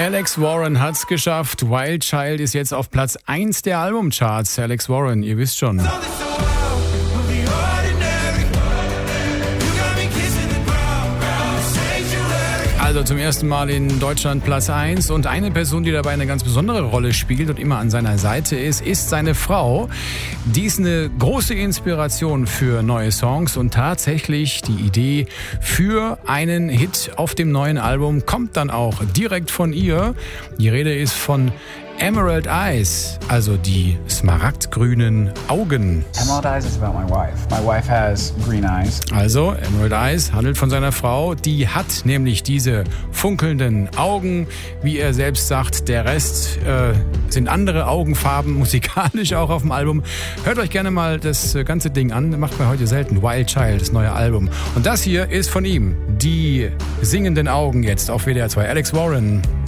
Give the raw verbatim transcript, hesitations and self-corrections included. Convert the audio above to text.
Alex Warren hat's geschafft. Wild Child ist jetzt auf Platz eins der Albumcharts. Alex Warren, ihr wisst schon. Also zum ersten Mal in Deutschland Platz eins und eine Person, die dabei eine ganz besondere Rolle spielt und immer an seiner Seite ist, ist seine Frau. Die ist eine große Inspiration für neue Songs und tatsächlich die Idee für einen Hit auf dem neuen Album kommt dann auch direkt von ihr. Die Rede ist von Emerald Eyes, also die smaragdgrünen Augen. Emerald Eyes is about my wife. My wife has green eyes. Also, Emerald Eyes handelt von seiner Frau. Die hat nämlich diese funkelnden Augen. Wie er selbst sagt, der Rest äh, sind andere Augenfarben, musikalisch auch auf dem Album. Hört euch gerne mal das ganze Ding an. Macht man heute selten. Wild Child, das neue Album. Und das hier ist von ihm. Die singenden Augen jetzt auf W D R zwei. Alex Warren.